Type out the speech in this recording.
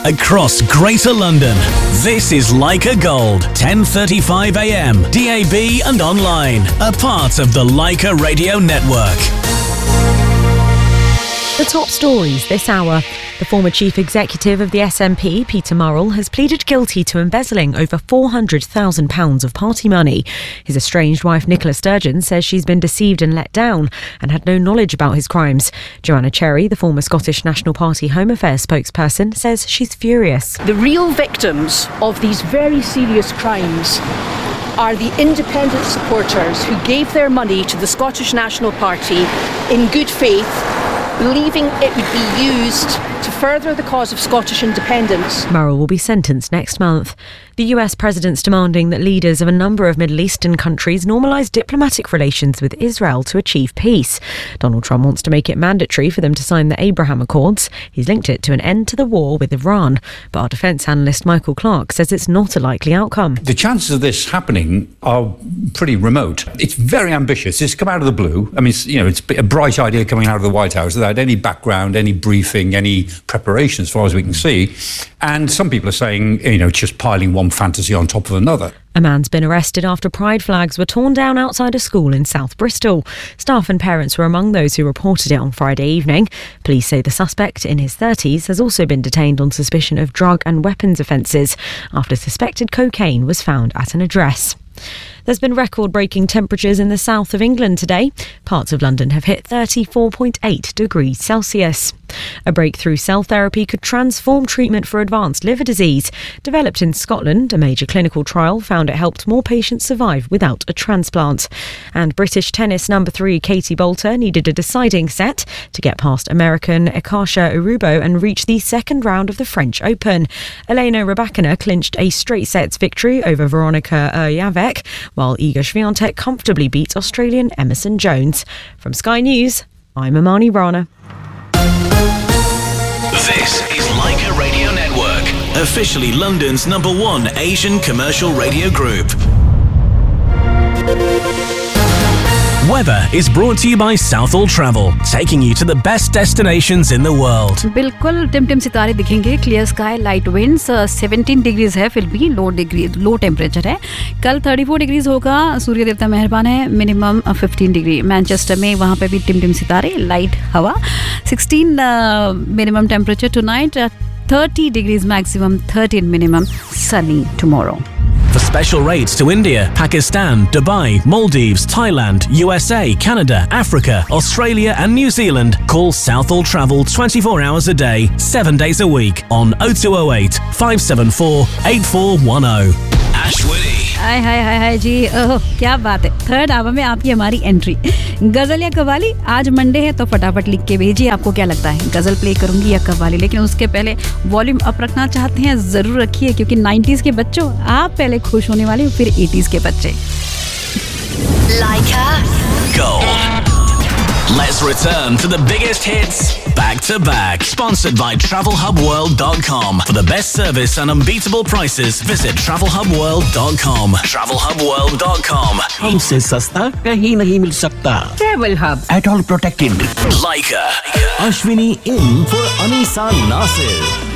across Greater London. This is Leica Gold, 10:35 a.m, DAB and online, a part of the Leica Radio Network. The top stories this hour. The former chief executive of the SNP, Peter Murrell, has pleaded guilty to embezzling over £400,000 of party money. His estranged wife, Nicola Sturgeon, says she's been deceived and let down and had no knowledge about his crimes. Joanna Cherry, the former Scottish National Party Home Affairs spokesperson, says she's furious. The real victims of these very serious crimes are the independent supporters who gave their money to the Scottish National Party in good faith, believing it would be used to further the cause of Scottish independence. Murrell will be sentenced next month. The US president's demanding that leaders of a number of Middle Eastern countries normalise diplomatic relations with Israel to achieve peace. Donald Trump wants to make it mandatory for them to sign the Abraham Accords. He's linked it to an end to the war with Iran. But our defence analyst Michael Clark says it's not a likely outcome. The chances of this happening are pretty remote. It's very ambitious. It's come out of the blue. I mean, it's a bright idea coming out of the White House without any background, any briefing, any preparation as far as we can see. And some people are saying, just piling one fantasy on top of another. A man's been arrested after pride flags were torn down outside a school in South Bristol. Staff and parents were among those who reported it on Friday evening. Police say the suspect, in his 30s, has also been detained on suspicion of drug and weapons offences after suspected cocaine was found at an address. There's been record-breaking temperatures in the south of England today. Parts of London have hit 34.8 degrees Celsius. A breakthrough cell therapy could transform treatment for advanced liver disease. Developed in Scotland, a major clinical trial found it helped more patients survive without a transplant. And British tennis number 3 Katie Boulter needed a deciding set to get past American Akarsha Urubo and reach the second round of the French Open. Elena Rybakina clinched a straight sets victory over Veronika Urjavec, while Iga Swiatek comfortably beat Australian Emerson Jones. From Sky News, I'm Amani Rana. This is Leica Radio Network, officially London's #1 Asian commercial radio group. Weather is brought to you by Southall Travel, taking you to the best destinations in the world. बिल्कुल Tim-Tim सितारे दिखेंगे, clear sky, light winds, 17 degrees है, फिर भी low temperature है. कल 34 degrees होगा, सूर्य देवता मेहरबान है, मिनिमम 15 डिग्री. मैनचेस्टर में वहाँ पे भी टिम-टिम सितारे, लाइट हवा, 16 minimum temperature tonight, 30 degrees maximum, 13 minimum, sunny tomorrow. For special rates to India, Pakistan, Dubai, Maldives, Thailand, USA, Canada, Africa, Australia and New Zealand, call Southall Travel 24 hours a day, 7 days a week on 0208 574 8410. Ashwini. हाय जी, ओह क्या बात है. Third our में आपकी हमारी entry. गजल या कव्वाली? आज Monday है तो फटाफट लिख के भेजिए. आपको क्या लगता है, गजल प्ले करूंगी या कव्वाली? लेकिन उसके पहले वॉल्यूम अप रखना चाहते हैं, जरूर रखिए, क्योंकि 90s के बच्चों आप पहले खुश होने वाले हो, फिर 80s के बच्चे. Leica Gold. Let's return to the biggest hits back to back. Sponsored by TravelHubWorld.com. For the best service and unbeatable prices, visit TravelHubWorld.com. TravelHubWorld.com. हमसे सस्ता कहीं नहीं मिल सकता. Travel Hub. At all protected. Leica. Ashwini in for Anisa Nasir.